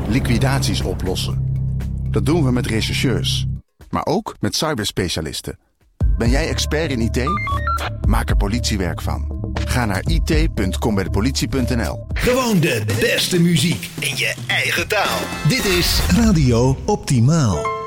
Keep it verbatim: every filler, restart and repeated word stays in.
liquidaties oplossen. Dat doen we met rechercheurs, maar ook met cyberspecialisten. Ben jij expert in I T? Maak er politiewerk van. Ga naar i t punt com bij de politie punt n l. Gewoon de beste muziek in je eigen taal. Dit is Radio Optimaal.